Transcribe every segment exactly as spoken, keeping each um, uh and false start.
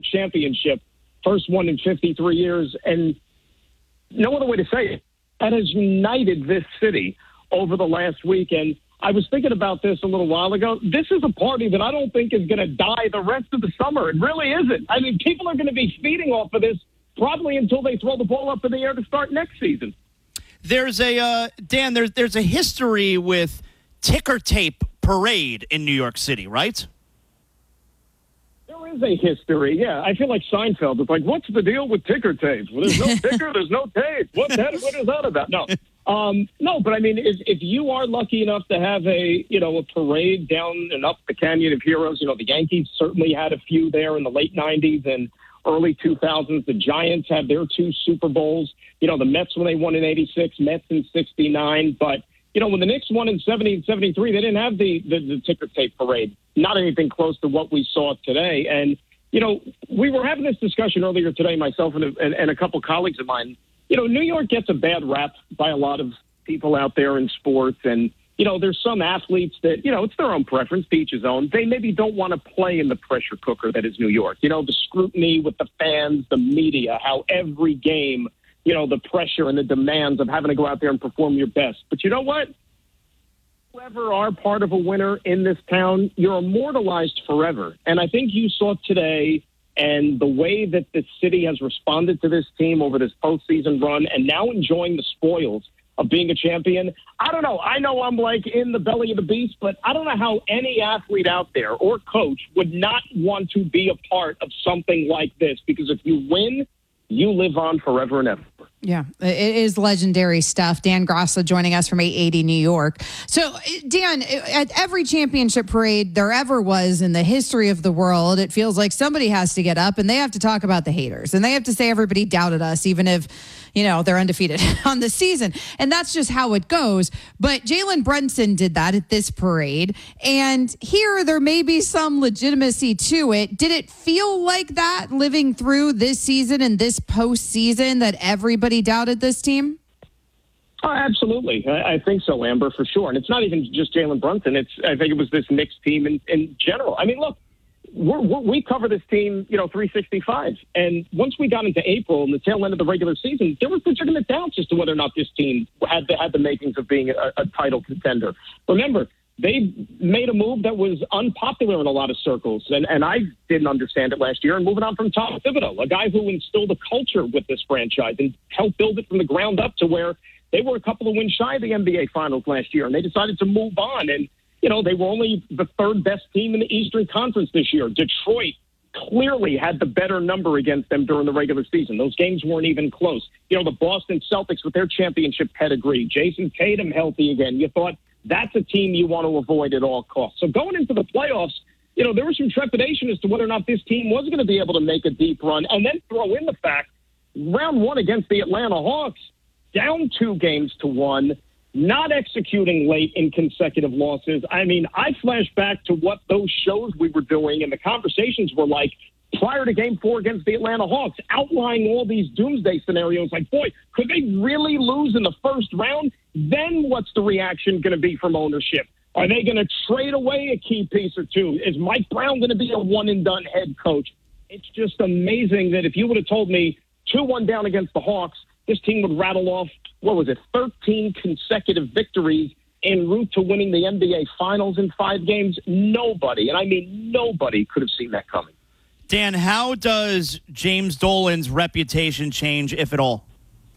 championship, first one in fifty-three years, and no other way to say it. That has united this city over the last weekend. I was thinking about this a little while ago. This is a party that I don't think is going to die the rest of the summer. It really isn't. I mean, people are going to be feeding off of this probably until they throw the ball up in the air to start next season. There's a, uh, Dan, there's, there's a history with ticker tape parade in New York City, right? There is a history, yeah. I feel like Seinfeld. It's like, what's the deal with ticker tape? Well, there's no ticker, there's no tape. What, that, what is that about? No. Um, no, but I mean, if, if you are lucky enough to have a, you know, a parade down and up the Canyon of Heroes, you know, the Yankees certainly had a few there in the late nineties and early two thousands. The Giants had their two Super Bowls. You know, the Mets when they won in eighty-six, Mets in sixty-nine. But, you know, when the Knicks won in seventy and seventy-three, they didn't have the, the, the ticker tape parade. Not anything close to what we saw today. And, you know, we were having this discussion earlier today, myself and a, and, and a couple colleagues of mine. You know, New York gets a bad rap by a lot of people out there in sports. And, you know, there's some athletes that, you know, it's their own preference, to each his own. They maybe don't want to play in the pressure cooker that is New York. You know, the scrutiny with the fans, the media, how every game, you know, the pressure and the demands of having to go out there and perform your best. But you know what? Whoever are part of a winner in this town, you're immortalized forever. And I think you saw today and the way that the city has responded to this team over this postseason run and now enjoying the spoils of being a champion. I don't know. I know I'm like in the belly of the beast, but I don't know how any athlete out there or coach would not want to be a part of something like this, because if you win, you live on forever and ever. Yeah, it is legendary stuff. Dan Grossa joining us from eight eighty New York. So, Dan, at every championship parade there ever was in the history of the world, it feels like somebody has to get up and they have to talk about the haters. And they have to say everybody doubted us, even if, you know, they're undefeated on the season. And that's just how it goes. But Jalen Brunson did that at this parade. And here there may be some legitimacy to it. Did it feel like that living through this season and this postseason, that everybody doubted this team? Oh, absolutely. I, I think so, Amber, for sure. And it's not even just Jalen Brunson. It's I think it was this Knicks team in, in general. I mean, look, we're, we're, we cover this team, you know, three sixty-five. And once we got into April and the tail end of the regular season, there was legitimate doubts as to whether or not this team had the, had the makings of being a, a title contender. Remember, they made a move that was unpopular in a lot of circles, and, and I didn't understand it last year. And moving on from Tom Thibodeau, a guy who instilled a culture with this franchise and helped build it from the ground up to where they were a couple of wins shy of the N B A Finals last year, and they decided to move on. And, you know, they were only the third best team in the Eastern Conference this year. Detroit clearly had the better number against them during the regular season. Those games weren't even close. You know, the Boston Celtics with their championship pedigree, Jason Tatum healthy again. You thought, that's a team you want to avoid at all costs. So going into the playoffs, you know, there was some trepidation as to whether or not this team was going to be able to make a deep run. And then throw in the fact, round one against the Atlanta Hawks, down two games to one, not executing late in consecutive losses. I mean, I flash back to what those shows we were doing and the conversations were like prior to game four against the Atlanta Hawks, outlining all these doomsday scenarios. Like, boy, could they really lose in the first round? Then what's the reaction going to be from ownership? Are they going to trade away a key piece or two? Is Mike Brown going to be a one-and-done head coach? It's just amazing that if you would have told me two one down against the Hawks, this team would rattle off, what was it, thirteen consecutive victories en route to winning the N B A Finals in five games. Nobody, and I mean nobody, could have seen that coming. Dan, how does James Dolan's reputation change, if at all?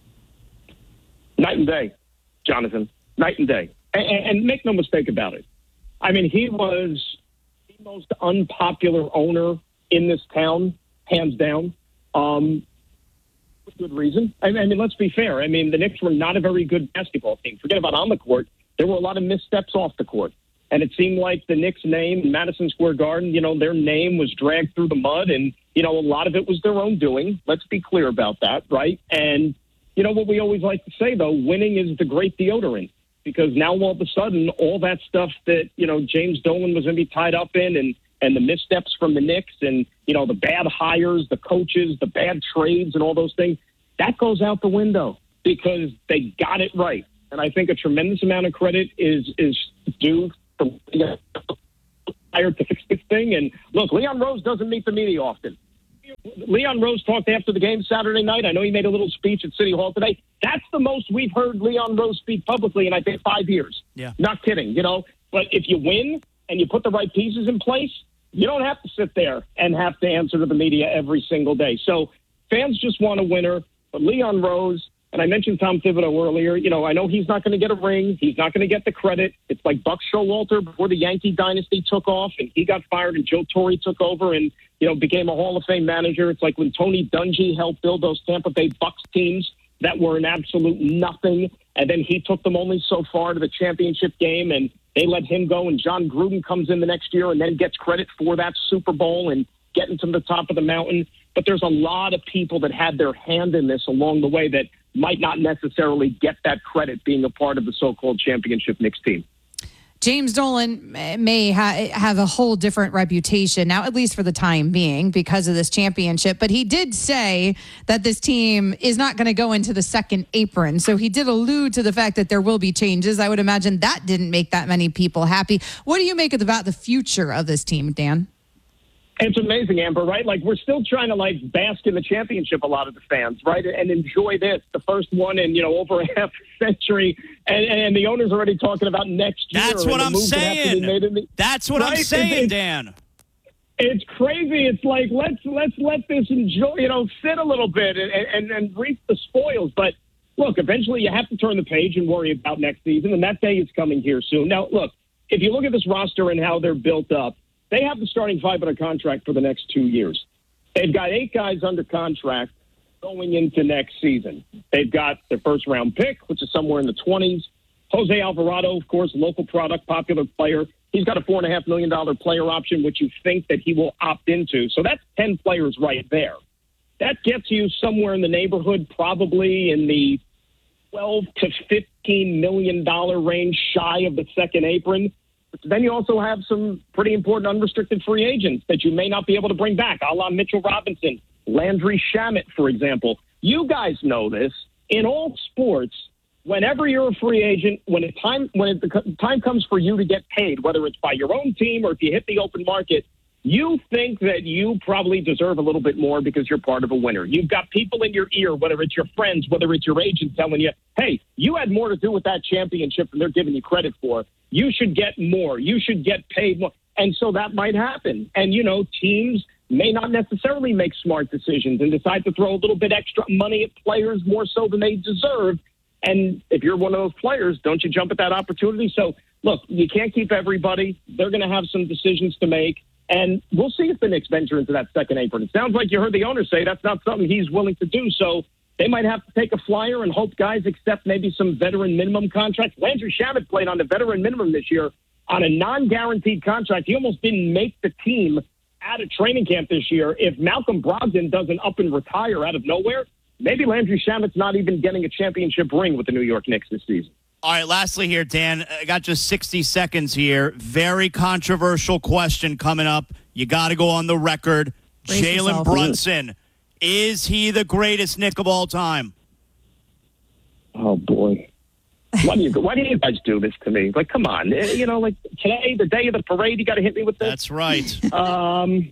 Night and day, Jonathan. Night and day. And, and make no mistake about it. I mean, he was the most unpopular owner in this town, hands down. Um, for good reason. I mean, I mean, let's be fair. I mean, the Knicks were not a very good basketball team. Forget about on the court. There were a lot of missteps off the court. And it seemed like the Knicks' name in Madison Square Garden, you know, their name was dragged through the mud. And, you know, a lot of it was their own doing. Let's be clear about that, right? And, you know, what we always like to say, though, winning is the great deodorant. Because now all of a sudden, all that stuff that, you know, James Dolan was going to be tied up in and, and the missteps from the Knicks and, you know, the bad hires, the coaches, the bad trades and all those things, that goes out the window because they got it right. And I think a tremendous amount of credit is is due for hired to fix this thing. And look, Leon Rose doesn't meet the media often. Leon Rose talked after the game Saturday night. I know he made a little speech at City Hall today. That's the most we've heard Leon Rose speak publicly in, I think, five years. Yeah. Not kidding, you know. But if you win and you put the right pieces in place, you don't have to sit there and have to answer to the media every single day. So fans just want a winner. But Leon Rose, and I mentioned Tom Thibodeau earlier, you know, I know he's not going to get a ring. He's not going to get the credit. It's like Buck Showalter before the Yankee dynasty took off and he got fired and Joe Torre took over and, you know, became a Hall of Fame manager. It's like when Tony Dungy helped build those Tampa Bay Bucks teams that were an absolute nothing. And then he took them only so far to the championship game and they let him go. And John Gruden comes in the next year and then gets credit for that Super Bowl and getting to the top of the mountain. But there's a lot of people that had their hand in this along the way that might not necessarily get that credit being a part of the so-called championship Knicks team. James Dolan may ha- have a whole different reputation now, at least for the time being, because of this championship. But he did say that this team is not going to go into the second apron. So he did allude to the fact that there will be changes. I would imagine that didn't make that many people happy. What do you make about the future of this team, Dan? It's amazing, Amber, right? Like, we're still trying to, like, bask in the championship, a lot of the fans, right? And enjoy this, the first one in, you know, over a half century. And, and the owner's already talking about next year. That's what I'm saying. The, That's what right? I'm saying, it's, Dan. It's crazy. It's like, let's let's let this enjoy, you know, sit a little bit and, and, and reap the spoils. But, look, eventually you have to turn the page and worry about next season, and that day is coming here soon. Now, look, if you look at this roster and how they're built up, they have the starting five under contract for the next two years. They've got eight guys under contract going into next season. They've got their first-round pick, which is somewhere in the twenties. Jose Alvarado, of course, local product, popular player. He's got a four point five million dollars player option, which you think that he will opt into. So that's ten players right there. That gets you somewhere in the neighborhood, probably in the twelve to fifteen million dollars range, shy of the second apron. But then you also have some pretty important unrestricted free agents that you may not be able to bring back, a la Mitchell Robinson, Landry Shamet, for example. You guys know this. In all sports, whenever you're a free agent, when it time when it, the time comes for you to get paid, whether it's by your own team or if you hit the open market, you think that you probably deserve a little bit more because you're part of a winner. You've got people in your ear, whether it's your friends, whether it's your agent telling you, hey, you had more to do with that championship than they're giving you credit for. You should get more. You should get paid more. And so that might happen. And, you know, teams may not necessarily make smart decisions and decide to throw a little bit extra money at players more so than they deserve. And if you're one of those players, don't you jump at that opportunity? So, look, you can't keep everybody. They're going to have some decisions to make. And we'll see if the Knicks venture into that second apron. It sounds like you heard the owner say that's not something he's willing to do. So they might have to take a flyer and hope guys accept maybe some veteran minimum contracts. Landry Shamet played on the veteran minimum this year on a non-guaranteed contract. He almost didn't make the team out of training camp this year. If Malcolm Brogdon doesn't up and retire out of nowhere, maybe Landry Shamet's not even getting a championship ring with the New York Knicks this season. All right, lastly here, Dan, I got just sixty seconds here. Very controversial question coming up. You got to go on the record. Jalen Brunson, is he the greatest Knick of all time? Oh, boy. Why do you why do you guys do this to me? Like, come on. You know, like today, the day of the parade, you got to hit me with this? That's right. um,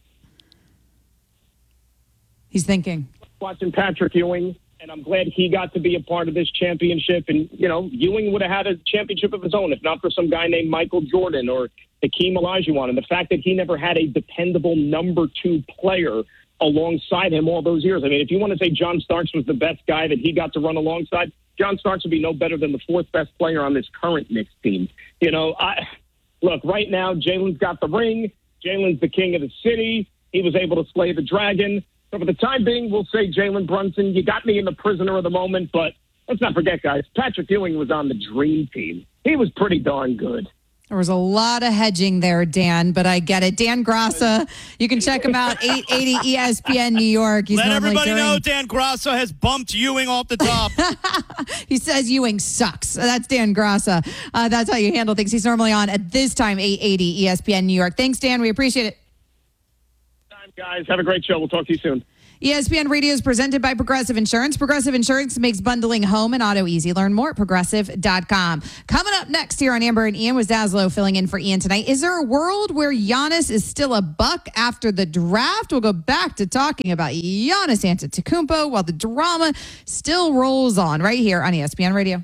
He's thinking. Watching Patrick Ewing. And I'm glad he got to be a part of this championship. And, you know, Ewing would have had a championship of his own if not for some guy named Michael Jordan or Hakeem Olajuwon. And the fact that he never had a dependable number two player alongside him all those years. I mean, if you want to say John Starks was the best guy that he got to run alongside, John Starks would be no better than the fourth best player on this current Knicks team. You know, I look, right now, Jalen's got the ring. Jalen's the king of the city. He was able to slay the dragon. So for the time being, we'll say Jalen Brunson. You got me in the prisoner of the moment, but let's not forget, guys, Patrick Ewing was on the dream team. He was pretty darn good. There was a lot of hedging there, Dan, but I get it. Dan Grassa, you can check him out, eight eighty E S P N New York. He's Let everybody during... know Dan Grassa has bumped Ewing off the top. He says Ewing sucks. That's Dan Grassa. Uh, that's how you handle things. He's normally on at this time, eight eighty E S P N New York. Thanks, Dan. We appreciate it. Guys, have a great show. We'll talk to you soon. E S P N Radio is presented by Progressive Insurance. Progressive Insurance makes bundling home and auto easy. Learn more at progressive dot com. Coming up next here on Amber and Ian, was Zaslow filling in for Ian tonight. Is there a world where Giannis is still a buck after the draft? We'll go back to talking about Giannis Antetokounmpo while the drama still rolls on right here on E S P N Radio.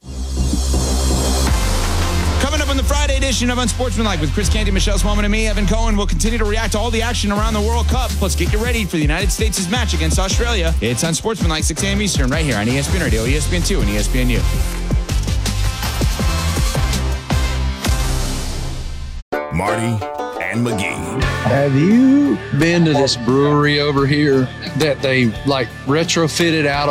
Coming up on the Friday edition of Unsportsmanlike with Chris Canty, Michelle Smallman, and me, Evan Cohen, we'll continue to react to all the action around the World Cup. Plus, get you ready for the United States' match against Australia. It's Unsportsmanlike, six a.m. Eastern, right here on E S P N Radio, E S P N two, and E S P N U. Marty and McGee. Have you been to this brewery over here that they like retrofitted out